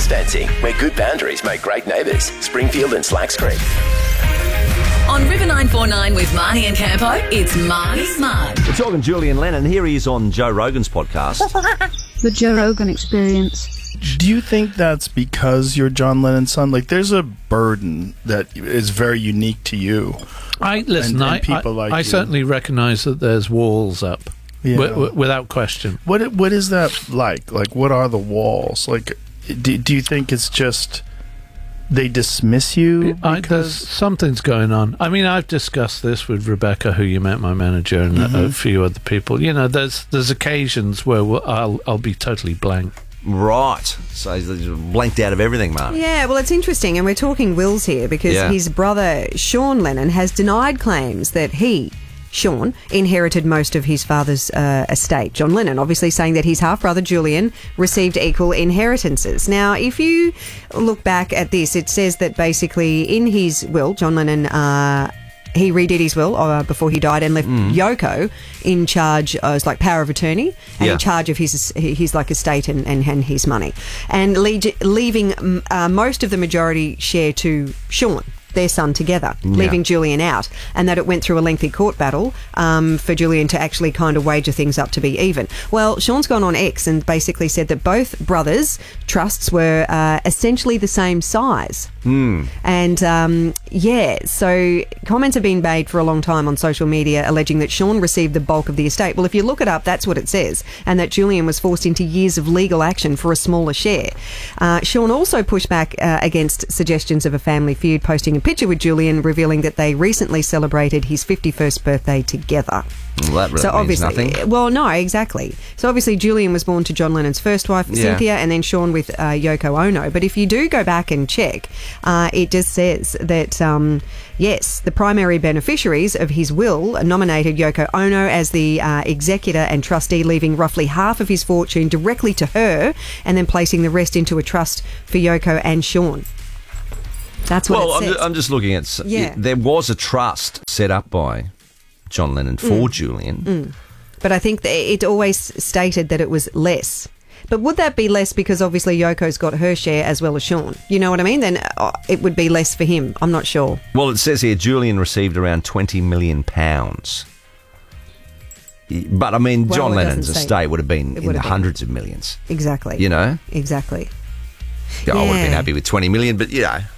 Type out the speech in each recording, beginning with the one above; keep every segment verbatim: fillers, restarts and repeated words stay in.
fencing, where good boundaries make great neighbours. Springfield and Slacks Creek. On River nine four nine with Marnie and Campo, it's Marnie's Mug. We're talking Julian Lennon. Here he is on Joe Rogan's podcast. The Joe Rogan Experience. Do you think that's because you're John Lennon's son? Like, there's a burden that is very unique to you. I listen. And- and I, people I, like I you. certainly recognise that there's walls up, Yeah. wi- wi- without question. What what is that like? Like, what are the walls? Like, do, do you think it's just they dismiss you I, there's because something's going on. I mean, I've discussed this with Rebecca, who you met, my manager, and Mm-hmm. a, a few other people. You know, there's there's occasions where we'll, I'll I'll be totally blank. Right. So he's blanked out of everything, Mark. Yeah, well, it's interesting, and we're talking wills here because Yeah. his brother, Sean Lennon, has denied claims that he, Sean, inherited most of his father's uh, estate. John Lennon obviously saying that his half-brother, Julian, received equal inheritances. Now, if you look back at this, it says that basically in his will, John Lennon... Uh, He redid his will uh, before he died and left Yoko in charge uh, as like power of attorney and Yeah. in charge of his his like estate and, and, and his money, and le- leaving mm, uh, most of the majority share to Sean, their son, together, leaving Julian out, and that it went through a lengthy court battle um, for Julian to actually kind of wager things up to be even. Well, Sean's gone on X and basically said that both brothers' trusts were uh, essentially the same size. Hmm. And um, yeah, so comments have been made for a long time on social media alleging that Sean received the bulk of the estate. Well, if you look it up, that's what it says, and that Julian was forced into years of legal action for a smaller share. Uh, Sean also pushed back uh, against suggestions of a family feud, posting a picture with Julian revealing that they recently celebrated his fifty-first birthday together. Well, that really So means obviously, nothing. well, no, exactly. So obviously, Julian was born to John Lennon's first wife, Yeah. Cynthia, and then Sean with uh, Yoko Ono. But if you do go back and check, uh, it just says that um, yes, the primary beneficiaries of his will nominated Yoko Ono as the uh, executor and trustee, leaving roughly half of his fortune directly to her, and then placing the rest into a trust for Yoko and Sean. That's what Well, it I'm says. just, I'm just looking at... s- Yeah. There was a trust set up by John Lennon for Mm. Julian. But I think that it always stated that it was less. But would that be less because obviously Yoko's got her share as well as Sean? You know what I mean? Then uh, it would be less for him. I'm not sure. Well, it says here Julian received around twenty million pounds. But, I mean, Well, John it Lennon's doesn't say. estate would have been It in would the have been. hundreds of millions. Exactly. You know? Exactly. I would have been Yeah. happy with twenty million, but, you know...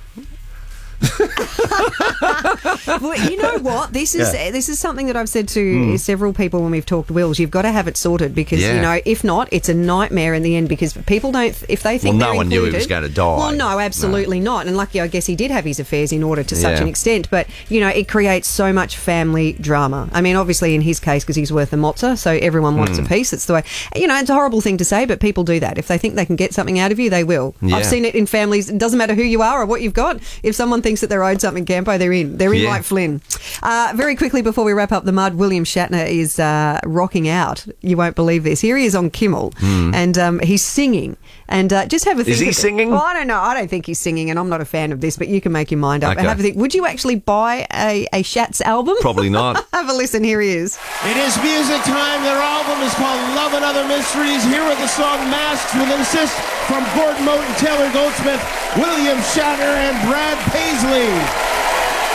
Well, you know what? This is Yeah. this is something that I've said to several people when we've talked wills. You've got to have it sorted because Yeah. you know, if not, it's a nightmare in the end. Because people don't, if they think Well, no they're one knew he was included- going to die. Well, no, absolutely not. And lucky, I guess he did have his affairs in order to such Yeah. an extent. But you know, it creates so much family drama. I mean, obviously in his case, because he's worth a mozza, so everyone wants Hmm. a piece. It's the way. You know, it's a horrible thing to say, but people do that. If they think they can get something out of you, they will. Yeah. I've seen it in families. It doesn't matter who you are or what you've got. If someone thinks that they're owed something, Campo, they're in. They're in Yeah. like Flynn. Uh, very quickly before we wrap up the mud, William Shatner is uh, rocking out. You won't believe this. Here he is on Kimmel, and um, he's singing. And uh, just have a think. Hmm. he of it. singing? Well, I don't know. I don't think he's singing, and I'm not a fan of this, but you can make your mind up. Okay. Have a think. Would you actually buy a, a Shats album? Probably not. Have a listen. Here he is. It is music time. Their album is called Love and Other Mysteries. Here are the song Masks with an assist from Gordon Mote and Taylor Goldsmith, William Shatner, and Brad Paisley.